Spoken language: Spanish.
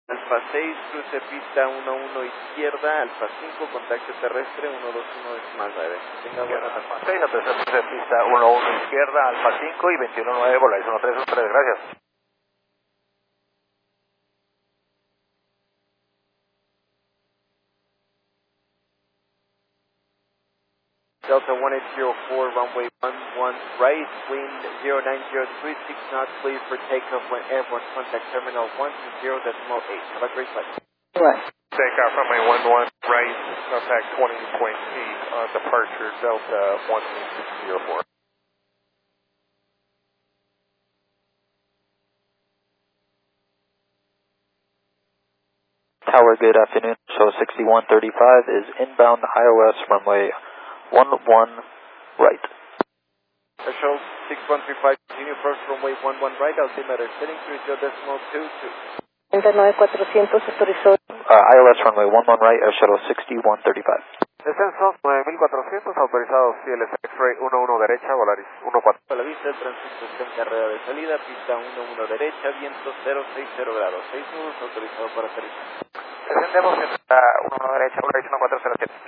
Alfa 6, cruce pista 11 izquierda, Alfa 5, contacto terrestre 121 decimal 9. Tenga buena tarde. Alfa 6, aterrizaje cruce pista 11 izquierda, Alfa 5 y 219, Volaris 1313, gracias. Delta 1804, runway 11 right, wind 09036 knots, clear for takeoff when airborne contact terminal 10.8. Have a great flight. Right. Takeoff runway 11 right, contact 20.8, departure Delta 1804. Tower, good afternoon. Show 6135 is inbound iOS runway 11 right. Show 6135, continue first runway 11 right, altimeter setting 30.22. 99400 autorizó. iOS runway 11 right, shuttle 6135. Descensos 9400, autorizados CLS X-Ray 11 derecha, Volaris 14. A la vista, el tránsito está en carrera de salida, pista 11 derecha, viento 060 grados, 6 nudos, autorizado para aterrizar. Descendemos en 11 derecha, Volaris 1407.